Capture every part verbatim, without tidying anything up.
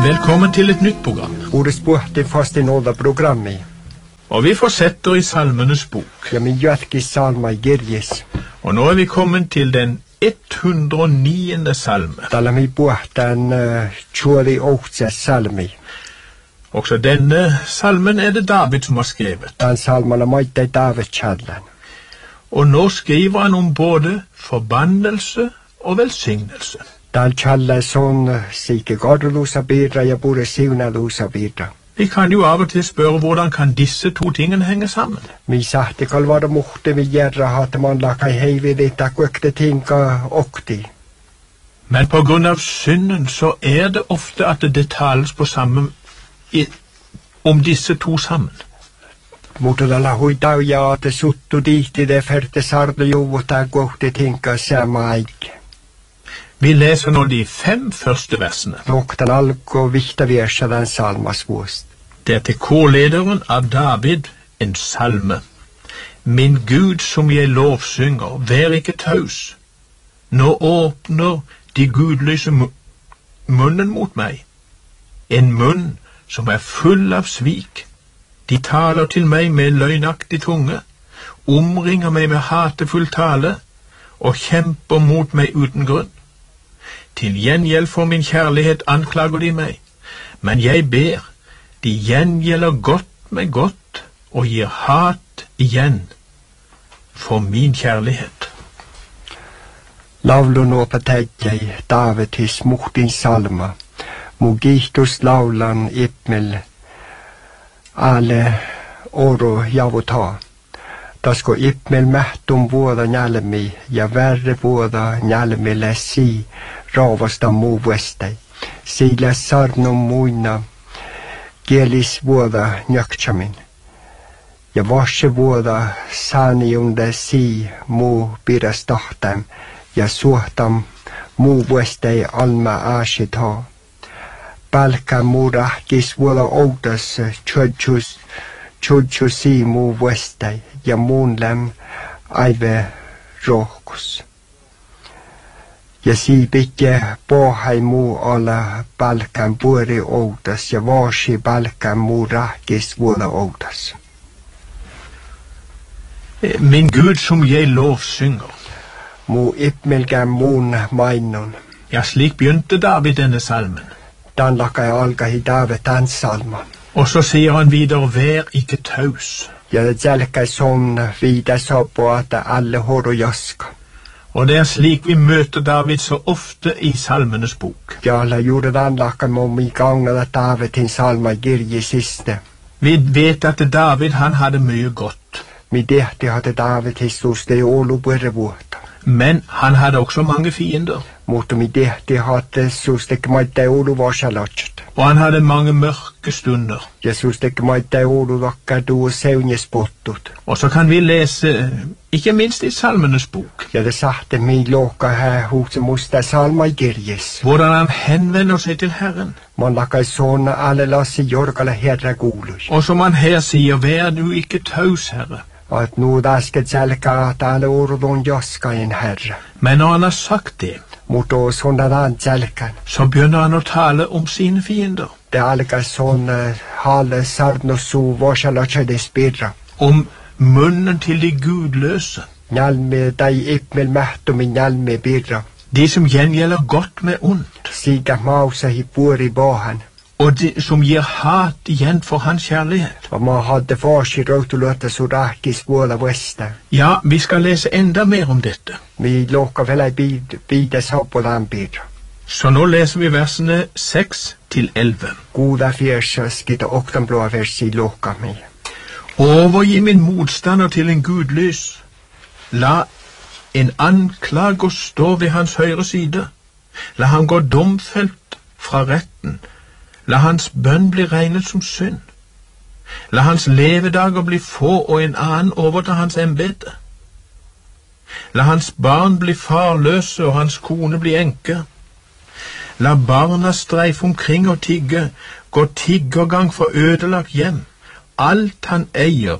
Velkommen til et nytt program. Ordet spurte fast i nåda programmet. Og vi fortsetter i Salmenes bok. Ja, min jøtke salma i Girjes. Og nå er vi kommet til den hundre og niende salme. Da la mi bort den tjueåtte salme. Også denne salmen er det David som har skrevet. Den salmen er møyte David kjallen. Og nå skriver han om både forbannelse og velsignelse. Den kjallen sånn sikke gardelosa bidra, jeg borde sivna losa bidra. Vi kan jo av og til spørre hvordan kan disse to tingene henge sammen. Mi sagte kall var det mohte vi gjerra hatte man laka i heivi litt akvekte tinka okti. Men på grunn av synden så er det ofte at det tales på samme i, om disse to sammen. Mutta la hui tauja at det suttu dihti det ferte sardu juvut akvekte tinka sama aike. Vi leser nå de fem første versene. Nokten alko vikta versa den salmas vost. Det er til korlederen av David en salme. Min Gud som jeg lovsynger, vær ikke taus. Nå åpner de gudløse munnen mot meg. En munn som er full av svik. De taler til meg med løgnaktig tunge, omringer meg med hatefull tale og kjemper mot meg uten grunn. Til gjengjeld for min kjærlighet anklager de meg, men jeg ber, de gjengjelder godt med godt og gir hat igjen for min kjærlighet. Lavlo nå på tegjei, David his muhtin salma, mugitus laulan ipmel, alle oro javota. Da sko ipmel mähtum vuoda njalmi, ja verre vuoda njalmi läsi, raavasta muu vestai. Sillä sarnum muina, kielis vuoda njöktsamin. Ja vasse vuoda saaniunde si muu pidas tahtam, ja suhtam muu vestai alma aashitha. Palka muu rahkis vuoda outas tjödjus, tjödjusi muu vestai, ja muun läm aive rohkus. Ja sii pitkä pohai muu olla palkan vuori outas ja vaasi palkan muu rahkis vuoda outas. Min Gud som jeg lovsynger. Muu ipmelkään muun mainon. Ja slik begynte David denne salmen. Dan lakai alkahi David den salman. Og så sier han videre, vær ikke taus. Ja det jälkkäi som vida sa på at alle hår og jaska. Og det er slik vi møter David så ofte i salmenes bok. Ja, la gjorde den lakken om i gangen at David til salma Girje siste. Vi vet at David han hadde mye godt. Mi dehti hadde David histus det olu börre vuota. Men han hadde også mange fiender. Mutta mi dehti hadde sustek maita olu varsalotset. Og han hadde mange mørke stunder. Ja sustek maita olu vakka du seunjespottut. Og så kan vi lese, ikke minst i salmenes bok. Ja det sagte mi loka her hos musta salma i Girjes. Hvordan han henvender seg til Herren. Man lakai sånne alle lassi jorgala herra gulus. Og som han her sier, vær du ikke taus, Herre. At nu da skal tjelka at alle ordon jaska en herre. Men når han har sagt det, Mutta sånne den tjelkan. så begynner han å tale om sine fiender. Det er alga sånne hale sarnosu varsalotset spirra. Om munnen til de gudløse. Njalme dei ipmel mähtum i njalme birra. De som gjengjelder godt med ondt. Siga mausa hi puri bahan. Og de som gir hat igjen for hans kjærlighet. Og man hadde farsi rautulöta surakis vuola vesta. Ja, vi skal lese enda mer om dette. Vi loka vel ei bid, bides hoppo den birra. Så nå leser vi versene seks til elleve. Goda fjersa skita oktanblåa versi loka mi. Overgi min motstander til en gudløs. La en anklager stå ved hans høyre side. La han gå domfelt fra retten. La hans bønn bli regnet som synd. La hans levedager bli få og en annen overta hans embete. La hans barn bli farløse og hans kone bli enke. La barna streif omkring og tigge, gå tiggergang for ødelagt hjem. Alt han eier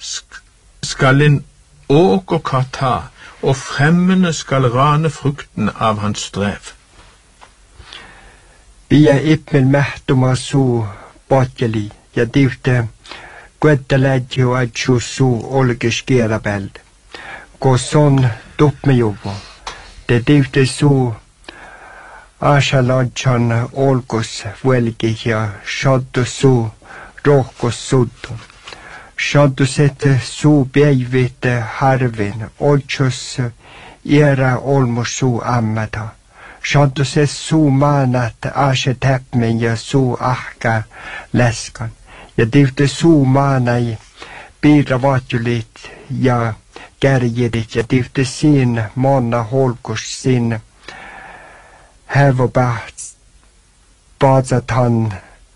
skal en åkerkatt ta, og fremmede skal rane frukten av hans strev. Pia ipmel mähtuma suu potjeli ja tivte kuettelädju adju suu olkes kielapeld. Kos on tupmejuvo. Te tivte suu asaladjan olkos velgi ja shaddu suu rohkos suddu. Shaddu sette suu päivite harvin odjus era olmus suu ammeda. Shaddu se suu maanat ase täpmen ja suu ahka läskan. Ja tivte suu maanai piiravaatjulit ja kärjedit ja tivte siin maana holkus siin hävopäht paatsathan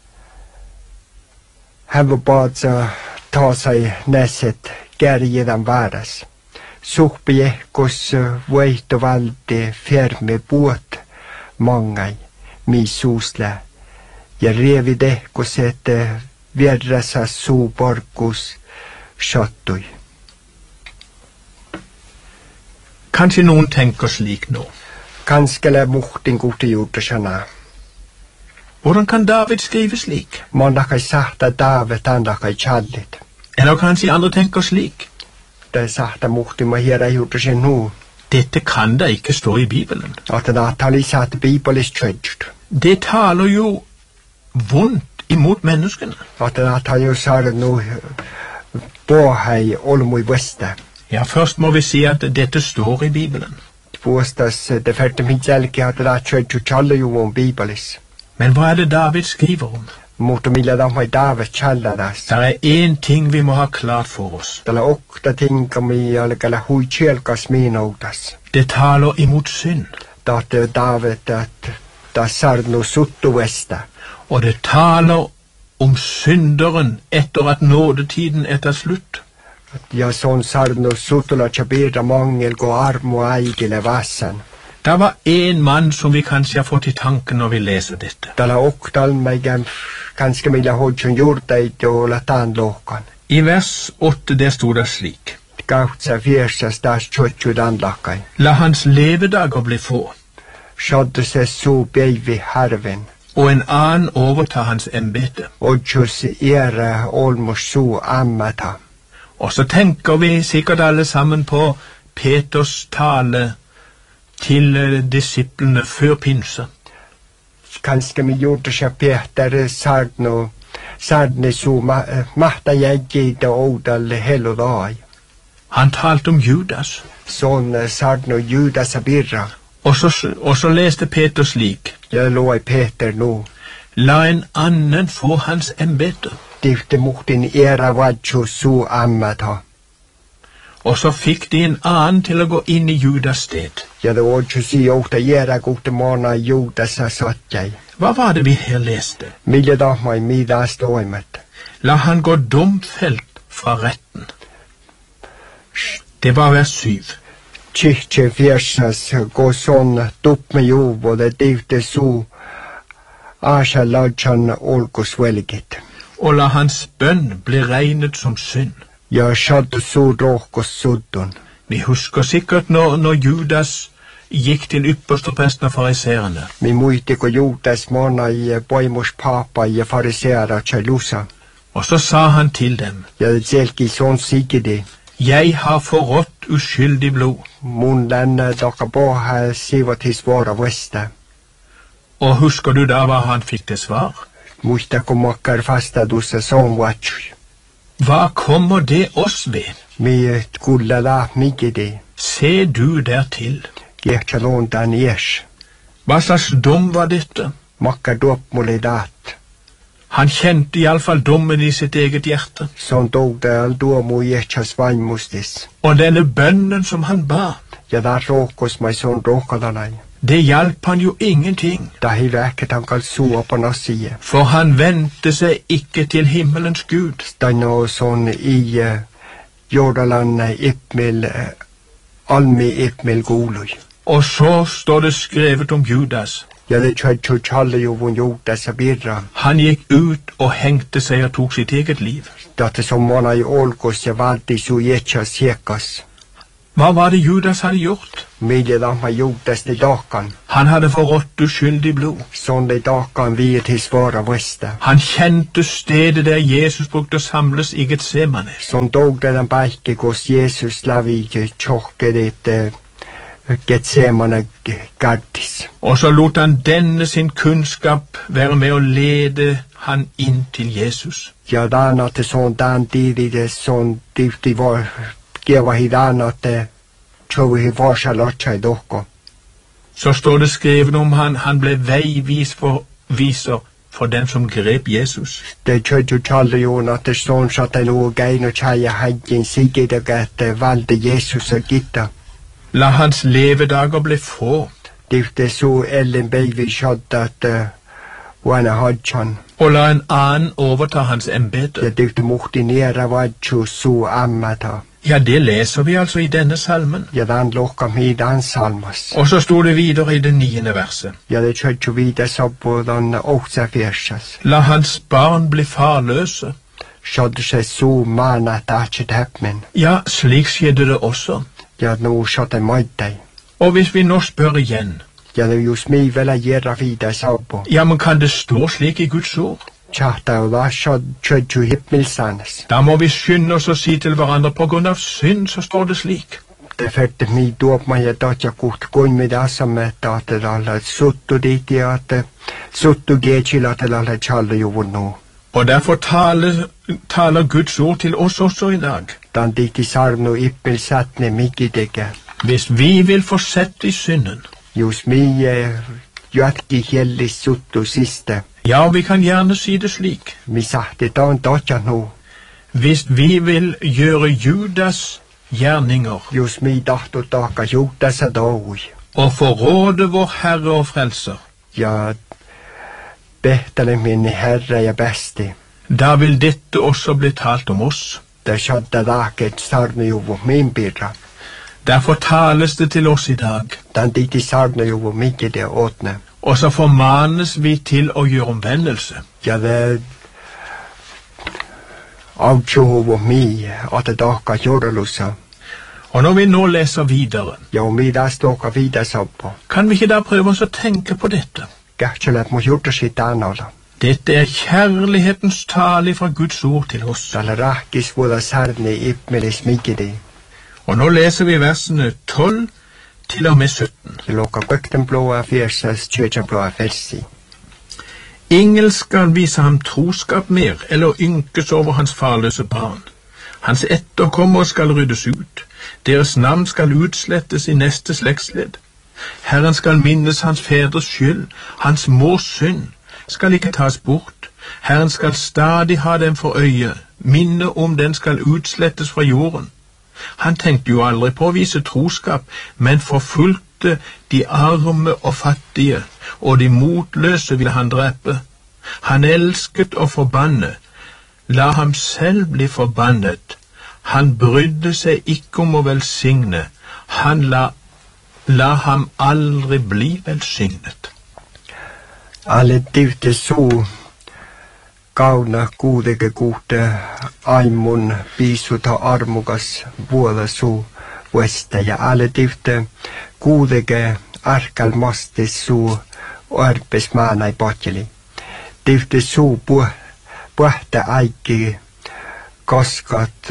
hävopaatsa taasai näset kärjedan vääräs. Suhpiehkus võihtovaldi fermi puot mangai mis suusle ja rievidehkus et vierrasa suuporkus sattui. Kanskje noen tenker slik nå. Kanskje muhtin kohti juurde sana. Hvordan kan David skrive slik? Mondakai sahta David andakai challit. Eller kanskje andre tenker slik? Det sahta muhtin ma hiera juurde sen nu. Dette kan da ikke stå i Bibelen. At det tali satt Bibelis tredjt. Det taler jo vondt imot menneskene. At det tali jo sare nu båhei olmui veste. Ja, først må vi si at dette står i Bibelen. Vuostas det ferte mitselki at det tredjt challe jo om Bibelis. Men hva er det David skriver om? Mutta millä damai David challadas. Det er en ting vi må ha klart for oss. Tällä okta tinkami alkalla hui chelkas minoutas. Det taler imot synd. Tahte David at ta sarnu suttu vesta. Og det taler om synderen etter at nådetiden er slutt. Ja son sarnu suttula chabira mangel go armo aigile vassan. Det var en mann som vi kanskje har fått i tanken når vi leser dette. Tällä oktal meikä kanske millä hodjon juurteit jo latan lohkan. I vers åtte der stod det slik. Kautsa fiersas taas tjotjudan lakai. La hans levedager bli få, Shaddu se suu päivi harven. og en annen overta hans embete. Odjus era olmus suu ammata. Og så tenker vi sikkert alle sammen på Peters tale til uh, disiplene før pinse. Kanske mi gjorde sig Peter sarno sarne suu ma, mahta jäggeitä oudal helodai. Han talte om Judas. Son sarno Judas birra. Og så, og så leste Peter slik. Ja loi Peter nu. La en annen få hans embete. Tifte muhtin era vadju suu ammata. Og så fikk de en annen til å gå inn i Judas sted. Ja det odju si ohta era kohta mona Judas satjai. Hva var det vi her leste? Millä dahmai midas toimet. La han gå domfelt fra retten. Det var vers syv. Tjihche fiersas go son tuppe juvo det tifte suu asha ladjan olkus velgit. Og la hans bønn bli regnet som synd. Ja shaddu suu rohkos suddun. Vi husker sikkert når, når Judas gikk til ypperstepresten av fariserene. Mi muistiko Juudas mona i poimus papa i fariseara chalusa. Og så sa han til dem, Ja selki son sikidi. jeg har forrådt uskyldig blod. Mun länne doka boha sivatis vara vesta. Og husker du da hva han fikk til svar? Muistako makkar fasta dussa son vatsui. Hva kommer det oss ved? Mi kulla la migidi. Se du dertil. Jehtsa lontan jesh. Hva slags dom var dette? Makkar dop mulle dat. Han kjente i alle fall dommen i sitt eget hjerte. Son dogda al duomu jehtsas vaimmustis. Og denne bønnen som han ba, Ja da rohkos mai son rohkalanai. det hjalp han jo ingenting. Da hi väket han kal sua på nasie. For han vendte seg ikke til himmelens Gud. Stanno son i uh, Jordalan ipmil uh, almi ipmil gului. Og så står det skrevet om Judas. Ja det tjadju challe jo vun Juudas birra. Han gikk ut og hengte seg og tok sitt eget liv. Datte som mona i olkos ja valti su jetsas jekas. Hva var det Judas hadde gjort? Medlemmer Judas de dagen. Han hadde forrådt uskyldig blod. Sånn de dagen vi til svara veste. Han kjente stedet der Jesus brukte å samles i Getsemane. Sånn dog det den beike hos Jesus lavige tjokke ditt uh, Getsemane gardis. Og så lot han denne sin kunnskap være med å lede han inn til Jesus. Ja, dan at det sånn dan de det sånn de de var geva hidan at det tror vi var sjalotja i dere. Så står det skrevet om han, han ble veivis for viser for den som grep Jesus. Det kjødde jo taler jo at det sånn at det noe gein og tjeie heggen sikkert at det valgte Jesus og gitta. La hans levedager bli få. Det er så Ellen baby skjøtt at uh, wane hodjan. Og la en annen overta hans embete. Ja, det er mot i nere vadjo så ammata. Ja, det leser vi altså i denne salmen. Ja, den lukker med den salmas. Og så stod det videre i det niende verset. Ja, det kjødde jo videre så på den åksa fjerses. La hans barn bli farløse. Skjødde seg så man at det ikke teppmen. Ja, slik skjedde det også. Ja, nå skjødde møtt deg. Og hvis vi nå spør igjen. Ja, det er jo smi vel å gjøre videre så på. Ja, men kan det stå slik i Guds ord? Tjata og da kjødde jo himmelsans. Da må vi skynde oss å si til hverandre på grunn av synd, så står det slik. Det følte meg da på meg at jeg godt gå med det som at det alle sutt og dit i at sutt og gje til at det alle kjaller jo nå. Og derfor taler, taler Guds ord til oss også i dag. Den dit i sarm og himmelsatne mig i deg. Hvis vi vil fortsette i synden. Just mig gjørke hellig sutt og siste. Ja, vi kan gjerne si det slik. Vi sagt det da en dotja nå. Hvis vi vil gjøre Judas gjerninger. Just mig dacht og daka Judas er dag. Og forråde vår Herre og Frelser. Ja, bettele min Herre er beste. Da vil dette også bli talt om oss. Det skjødde daket sarne jo hvor min bidra. Derfor tales det til oss i dag. Den dit i sarne jo hvor mye det åtne. Og så formanes vi til å gjøre omvendelse. Ja, det avtjo hvor mye at det daka gjorde lusa. Og når vi nå leser videre. Ja, og vi da ståker videre så på. Kan vi ikke da prøve oss å tenke på dette? Gærkjelet må gjøre sitt anholdet. Dette er kjærlighetens tale fra Guds ord til oss. Det rakis hvor det sarne ippmelis mye det. Og nå leser vi versene tolv til og med sytten. Det lukker bøkten blåa fjerses, kjøtja blåa fersi. Ingen skal vise ham troskap mer, eller ynkes over hans farløse barn. Hans etterkommere skal ryddes ut. Deres navn skal utslettes i neste slektsledd. Herren skal minnes hans fedres skyld, hans mors synd skal ikke tas bort. Herren skal stadig ha dem for øye, minne om den skal utslettes fra jorden. Han tenkte jo aldri på å vise troskap, men forfulgte de arme og fattige, og de motløse ville han drepe. Han elsket å forbanne, la ham selv bli forbannet. Han brydde seg ikke om å velsigne, han la, la ham aldri bli velsignet. Alle dyvte så gauna gudege gode aimun bisu ta armugas vuoda su vesta ja alle dyvte gudege arkal mastis su arpes maanai potjeli. Dyvte su puhta aiki koskat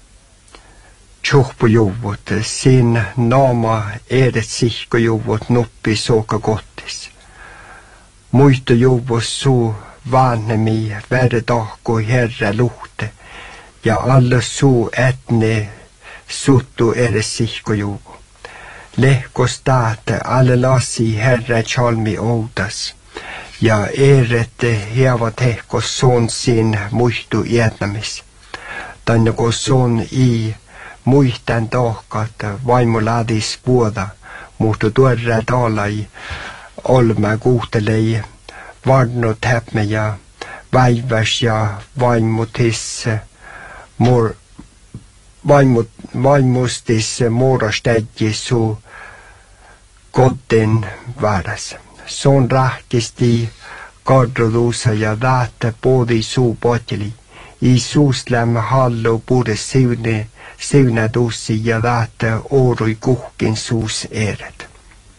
tjuhpujuvut sin naama edet sihkujuvut nuppi soka gottis. Muita juvus su vanhemi verre dahko herre luhte, ja alle su etne suttu ere sihkojuvu. Lehko state alle lasi herre chalmi oudas, ja erette heva tehko son sin muitu ietnamis. Tänne ko son i muihtan dahkat vaimuladis vuoda, muhtu tuorre talai olma kuutelei varnut häpme ja vaivas ja vaimutis mor vaimut vaimustis muodostäjji su kodin varas. Son rahkisti kadrodusa ja väätä podi su potjeli. I suuslämme hallo pude siune siunatusi ja vaata åroi kuhkin suus eret.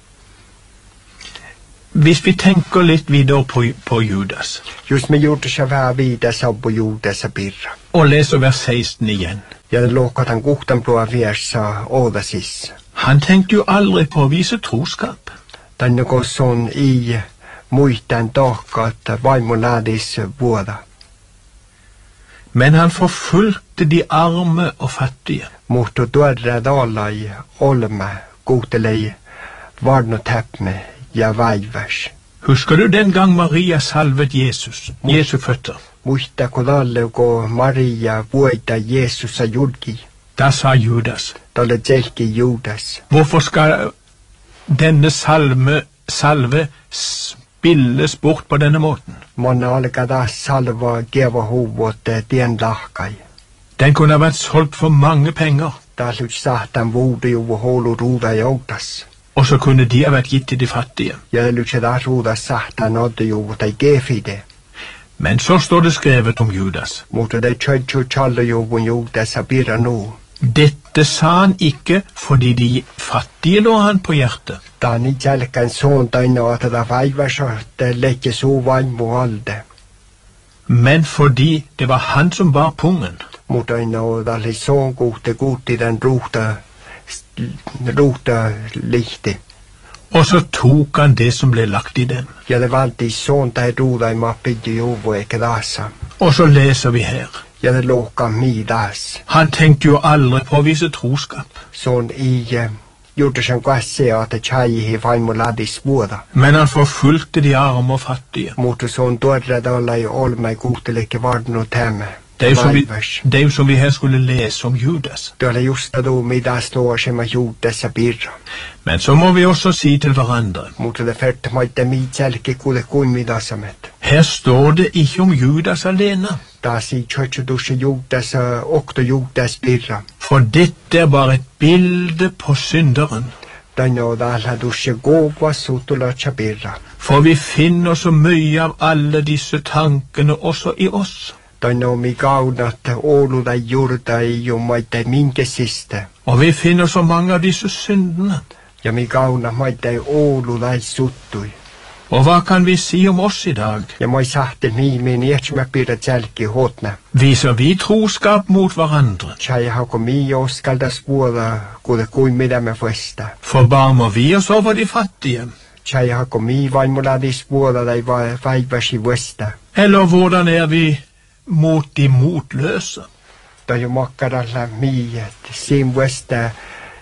Hvis vi tenker litt videre på, på Judas, Just med juurtasa vähän viidasa på juudessa pirra. og leser vers seksten igjen. Ja lohkatan kuhtan plua viersa oodasissa. Han tenkte jo aldri på å vise troskap. Tänne kosson i muistan tohkat vaimonadis vuoda. Men han forfulgte de arme og fattige. Mutta tuodra dollai olma kuhtelei varnotäppme ja vaivas. Husker du den gang Maria salvet Jesus, Jesu føtter? Muista kolalle ko Maria vuoita Jeesusa julki. Da sa Judas, Tolle tselki Judas. hvorfor skal denne salme, salve spilles bort på denne måten? Monna alkaa taas salva keva huvut tien lahkai. Den kunne ha vært solgt for mange penger, Taas nyt sahtan vuudu juvu houlu ruuda joutas. og så kunne de ha vært gitt til de fattige. Ja nyt se taas ruuda sahtan oddu juvu tai kefide. Men så står det skrevet om Judas. Mutta det tjötju challu juvun juutessa pirra nu. Dette sa han ikke fordi de fattige lå han på hjertet, Tää ni jälkeen suuntaina oteta vaivasahte lehti suu vaimu alde. men fordi det var han som var pungen. Mutta aina oli soon kuhte kuutti den ruuhta, ruuhta lihti. Og så tok han det som ble lagt i dem. Ja det valti soon tai ruuda ima pidju juvu eikä taassa. Og så leser vi her. Ja det lohka mi taas. Han tenkte jo aldri på å vise troskap, Soon i juurtasen kassea että chaihi vaimu ladis vuoda. men han forfulgte de arme og fattige. Mutta soon tuodra dolla i olma i kuhteleke varnu tämme. Det er jo som vi, det er jo som vi her skulle lese om Judas. Det oli just du mitä står som juutessa pirra. Men så må vi også si til hverandre. Mutta det färt maitte mi jälki kuule kuin mitä samet. Her står det ikke om Judas alene, Taas i tjötjudusse juutessa okto juutes pirra. for dette er bare et bilde på synderen. Tänne on täällä dusse googva sutulatsa pirra. For vi finner så mye av alle disse tankene også i oss. Tänne on mi kaunat ouluda juurta i jo maitte minkesiste. Og vi finner så mange av disse syndene. Ja mi kauna maitte ouluda suttui. Og hva kan vi si om oss i dag? Ja moi sahte mi min ietsmä pirra jälki hotna. Viser vi troskap mot hverandre? Tjai hauko mi oskaldas vuoda kuule kuin mitä me festa. Forbarmer vi oss over de fattige? Tjai hauko mi vaimuladis vuoda tai vaivasi vesta. Eller hvordan er vi mot de motløse? Tai jo makkaralla mi et sim vesta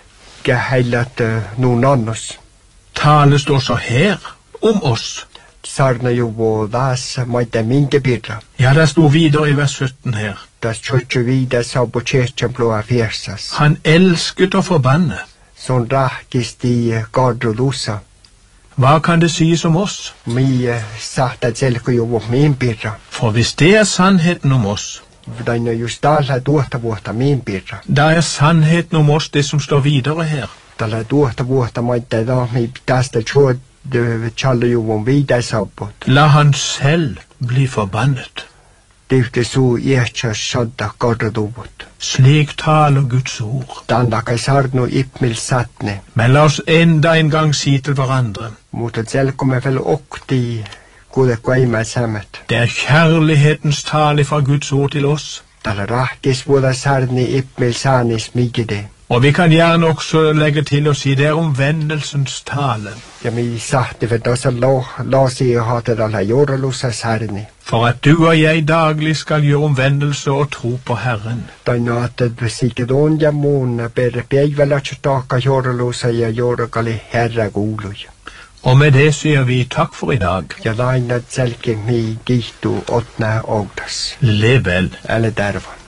kähäilät nuun annos. Tales det også her om oss? Sarna jo vuodas maitte minke pirra. Ja, det sto videre i vers sytten her. Tas tjötju vida sabo tjötjan plua fiersas. Han elsket å forbanne. Son rahkist i gardrulusa. Hva kan det sies om oss? Mi sahta tselku jo min pirra. For hvis det er sannheten om oss, Daino just täällä tuotta vuotta min pirra. da er sannheten om oss det som står videre her. Tällä tuotta vuotta maitte da mi tästä tjuot challu jo vida sabot. La han selv bli forbannet. Tihti suu ietsas sadda gardruluvut. Slik taler Guds ord. Tandakai sarnu ipmil satne. Men la oss enda en gang si til hverandre. Mutta selkomme vel okti kuule kuimal samet. Det er kjærlighetens tale fra Guds ord til oss. Tällä rahkis vuoda sarni ipmil saanis migide. Og vi kan gjerne også legge til å si det er omvendelsens tale. Ja mi sahti vet osa lo, losi ja hate tällä jorlussa sarni. For at du og jeg daglig skal gjøre omvendelse og tro på Herren. Taino että sikidon ja muun per päivällä taakka jorlussa ja jorkali herra kuului. Og med det sier vi takk for i dag. Ja lainat selke mi kihtu otna outas. Lev vel. Eller dervan.